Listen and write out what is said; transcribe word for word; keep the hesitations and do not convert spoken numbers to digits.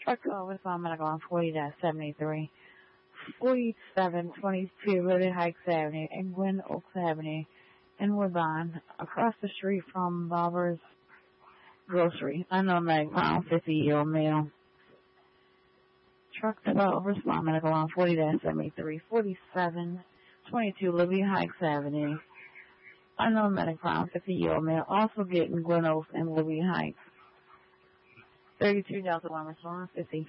Truck over from Medical on forty seventy-three, forty-seven twenty-two Liberty Heights Avenue and Gwynn Oaks Avenue in Woodbine, across the street from Bobber's Grocery. Unknown medic pound fifty-year-old male. Truck twelve respond medical on forty seventy-three, forty-seven twenty-two Liberty Heights Avenue. Unknown medic pound fifty-year-old male, also getting Gwynn Oaks and Liberty Heights. thirty-two Delta one response, fifteen